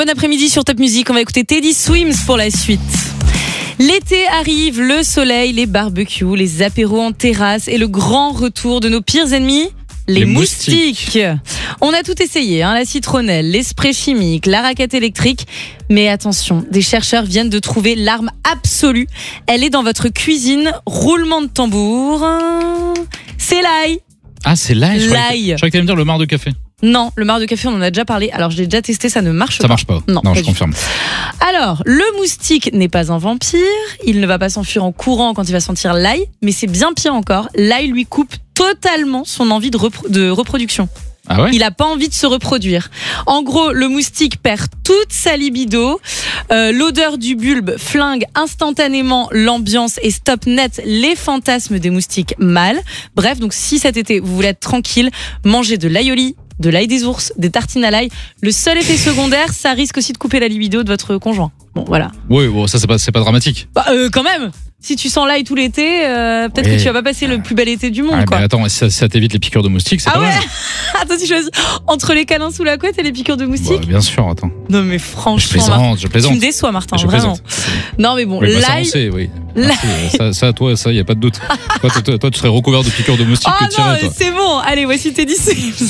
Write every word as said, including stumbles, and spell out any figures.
bon après-midi sur Top Music. On va écouter Teddy Swims pour la suite. L'été arrive, le soleil, les barbecues, les apéros en terrasse et le grand retour de nos pires ennemis, les, Les moustiques. moustiques. On a tout essayé, hein, la citronnelle, les sprays chimiques, la raquette électrique. Mais attention, des chercheurs viennent de trouver l'arme absolue. Elle est dans votre cuisine. Roulement de tambour. C'est l'ail. Ah, c'est l'ail. Je croyais que- L'ail. Je croyais que t'allais me dire le marc de café. Non, le marc de café, on en a déjà parlé. Alors, je l'ai déjà testé, ça ne marche Ça pas. marche pas. Non, Non, pas je du confirme. Alors, le moustique n'est pas un vampire. Il ne va pas s'enfuir en courant quand il va sentir l'ail. Mais c'est bien pire encore. L'ail lui coupe totalement son envie de, repro- de reproduction. Ah ouais? Il n'a pas envie de se reproduire. En gros, le moustique perd toute sa libido. Euh, l'odeur du bulbe flingue instantanément l'ambiance et stoppe net les fantasmes des moustiques mâles. Bref, donc si cet été vous voulez être tranquille, mangez de l'aïoli, de l'ail des ours, des tartines à l'ail. Le seul effet secondaire, ça risque aussi de couper la libido de votre conjoint. Bon, voilà. Oui, bon, ça c'est pas, c'est pas dramatique. Bah, euh, quand même, si tu sens l'ail tout l'été, euh, peut-être Oui. que tu vas pas passer le plus bel été du monde, Ah, quoi. mais attends, si ça, si ça t'évite les piqûres de moustiques, c'est Ah pas ouais. mal. Attends, tu choisis entre les câlins sous la couette et les piqûres de moustiques. Bah, bien sûr, attends. Non mais Je franchement, Martin, plaisante, je tu plaisante. me déçois, Martin, Je vraiment. plaisante. Non mais bon, Oui, bah, ça, on l'ail. sait, oui. L'ail. Merci. Ça, ça, toi, ça, y a pas de doute. toi, toi, toi, toi, tu serais recouvert de piqûres de moustiques Oh que de non, tirer, toi. c'est bon. Allez, voici Teddy Swims.